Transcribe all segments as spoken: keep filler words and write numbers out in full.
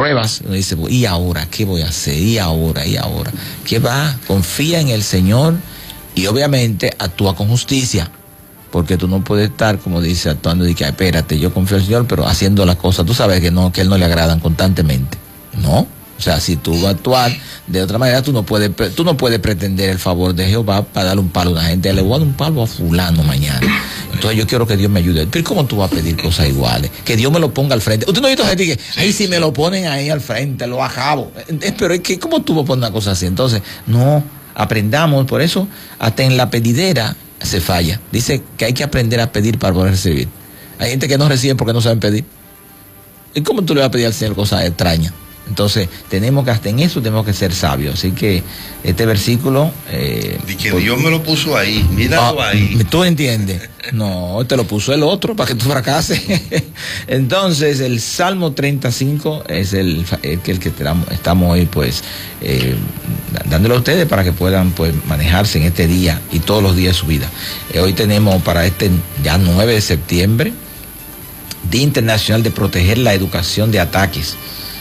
pruebas, uno dice, ¿y ahora qué voy a hacer? ¿Y ahora? ¿Y ahora? ¿Qué va? Confía en el Señor y obviamente actúa con justicia, porque tú no puedes estar, como dice, actuando de que, espérate, yo confío en el Señor, pero haciendo las cosas, tú sabes que no, que a Él no le agradan constantemente, ¿no? O sea, si tú vas a actuar de otra manera, tú no puedes, tú no puedes pretender el favor de Jehová para darle un palo a una gente. Le voy a dar un palo a fulano mañana. Entonces yo quiero que Dios me ayude. Pero ¿cómo tú vas a pedir cosas iguales? Que Dios me lo ponga al frente. Usted no ha visto gente que, ay, si me lo ponen ahí al frente, lo acabo. Pero es que, ¿cómo tú vas a poner una cosa así? Entonces, no, aprendamos. Por eso, hasta en la pedidera se falla. Dice que hay que aprender a pedir para poder recibir. Hay gente que no recibe porque no saben pedir. ¿Y cómo tú le vas a pedir al Señor cosas extrañas? Entonces, tenemos que, hasta en eso tenemos que ser sabios. Así que este versículo... Eh, y que por, Dios me lo puso ahí, míralo ah, ahí. ¿Tú entiendes? No, te lo puso el otro para que tú fracases. Entonces, el Salmo treinta y cinco es el, el, el que estamos hoy, pues, eh, dándolo a ustedes para que puedan, pues, manejarse en este día y todos los días de su vida. Eh, hoy tenemos para este ya nueve de septiembre, Día Internacional de Proteger la Educación de Ataques.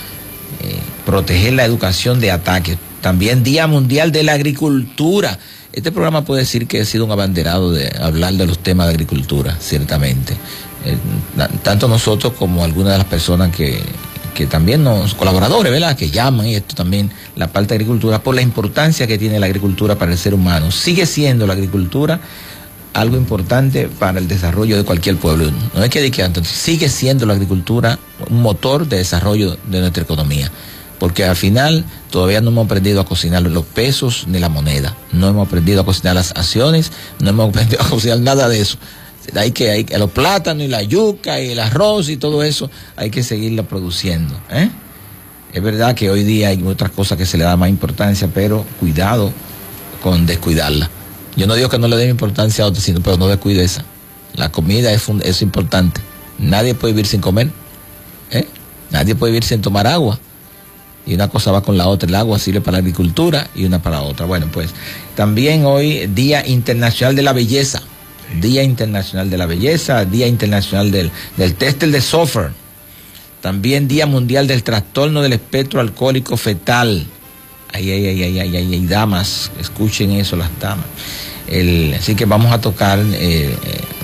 Eh, proteger la educación de ataques. También Día Mundial de la Agricultura. Este programa puede decir que ha sido un abanderado de hablar de los temas de agricultura, ciertamente. Eh, tanto nosotros como algunas de las personas que, que también nos, colaboradores, ¿verdad?, que llaman, y esto también, la parte de agricultura, por la importancia que tiene la agricultura para el ser humano. Sigue siendo la agricultura algo importante para el desarrollo de cualquier pueblo. No es que diga, entonces sigue siendo la agricultura un motor de desarrollo de nuestra economía, porque al final todavía no hemos aprendido a cocinar los pesos ni la moneda, no hemos aprendido a cocinar las acciones, no hemos aprendido a cocinar nada de eso. Hay que, hay, los plátanos y la yuca y el arroz y todo eso hay que seguirlo produciendo, ¿eh? Es verdad que hoy día hay otras cosas que se le da más importancia, pero cuidado con descuidarla. Yo no digo que no le dé importancia a otros, sino, pero no descuide esa. La comida es, es importante. Nadie puede vivir sin comer, ¿eh? Nadie puede vivir sin tomar agua. Y una cosa va con la otra. El agua sirve para la agricultura y una para la otra. Bueno, pues también hoy Día Internacional de la Belleza. Día Internacional de la Belleza, Día Internacional del, del Téxtil de Software. También Día Mundial del Trastorno del Espectro Alcohólico Fetal. Ay, ay, ay, ay, ay, ay, ay, damas, escuchen eso, las damas. El, así que vamos a tocar, eh, eh,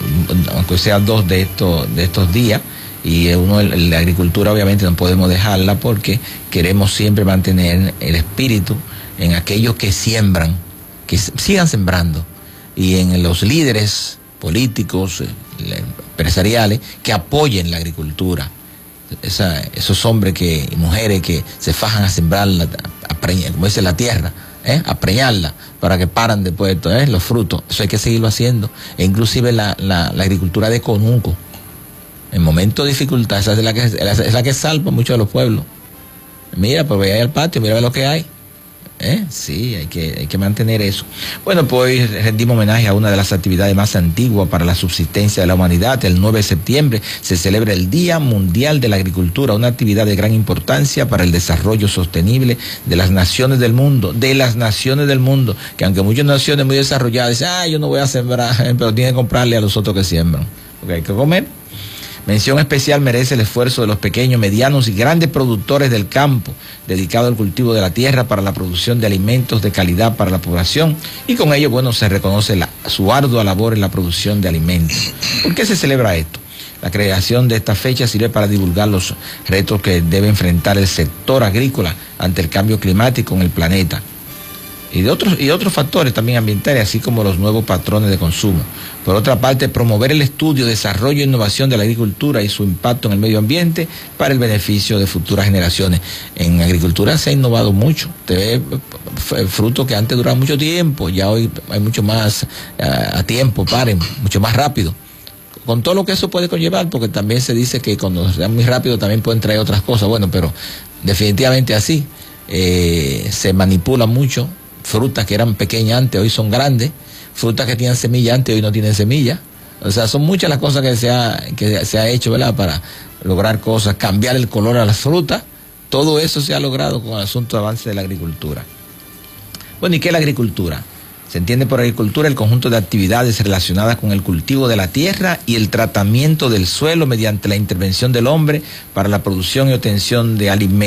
aunque sean dos de estos, de estos días, y uno, la agricultura obviamente no podemos dejarla porque queremos siempre mantener el espíritu en aquellos que siembran, que sigan sembrando, y en los líderes políticos, eh, empresariales, que apoyen la agricultura. Esa, esos hombres que, y mujeres que se fajan a sembrarla, a preñar, como dice la tierra, ¿eh? a preñarla para que paran después de todo, ¿eh? los frutos. Eso hay que seguirlo haciendo. E inclusive la, la, la agricultura de conuco, en momentos de dificultad, esa es la que, es la que salva muchos de los pueblos. Mira, pues ve ahí al patio, mira lo que hay. ¿Eh? Sí, hay que, hay que mantener eso. Bueno, pues rendimos homenaje a una de las actividades más antiguas para la subsistencia de la humanidad. El nueve de septiembre se celebra el Día Mundial de la Agricultura, una actividad de gran importancia para el desarrollo sostenible de las naciones del mundo, de las naciones del mundo, que aunque muchas naciones muy desarrolladas dicen, ah, yo no voy a sembrar, pero tienen que comprarle a los otros que siembran, porque hay que comer. Mención especial merece el esfuerzo de los pequeños, medianos y grandes productores del campo, dedicado al cultivo de la tierra para la producción de alimentos de calidad para la población, y con ello, bueno, se reconoce la, su ardua labor en la producción de alimentos. ¿Por qué se celebra esto? La creación de esta fecha sirve para divulgar los retos que debe enfrentar el sector agrícola ante el cambio climático en el planeta, y de otros y otros factores también ambientales, así como los nuevos patrones de consumo. Por otra parte, promover el estudio, desarrollo e innovación de la agricultura y su impacto en el medio ambiente para el beneficio de futuras generaciones. En agricultura se ha innovado mucho. Te ve frutos que antes duraban mucho tiempo, ya hoy hay mucho más uh, a tiempo, paren, mucho más rápido. Con todo lo que eso puede conllevar, porque también se dice que cuando sea muy rápido también pueden traer otras cosas. Bueno, pero definitivamente así, eh, se manipula mucho. Frutas que eran pequeñas antes, hoy son grandes. Frutas que tenían semilla antes, hoy no tienen semilla. O sea, son muchas las cosas que se ha, que se ha hecho, ¿verdad?, para lograr cosas, cambiar el color a las frutas. Todo eso se ha logrado con el asunto de avance de la agricultura. Bueno, ¿y qué es la agricultura? Se entiende por agricultura el conjunto de actividades relacionadas con el cultivo de la tierra y el tratamiento del suelo mediante la intervención del hombre para la producción y obtención de alimentos.